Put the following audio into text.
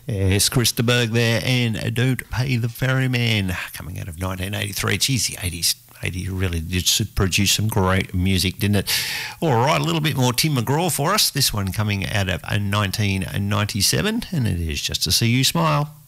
Yes, Krista Berg there, and Don't Pay the Ferryman, coming out of 1983. Geez, the 80s really did produce some great music, didn't it? All right, a little bit more Tim McGraw for us. This one coming out of 1997, and it is Just to See You Smile.